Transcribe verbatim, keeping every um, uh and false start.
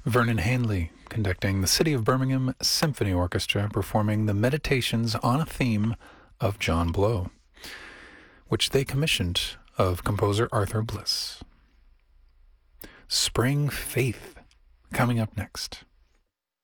Vernon Hanley conducting the City of Birmingham Symphony Orchestra performing the Meditations on a theme of John Blow, which they commissioned of composer Arthur Bliss. Spring Faith coming up next.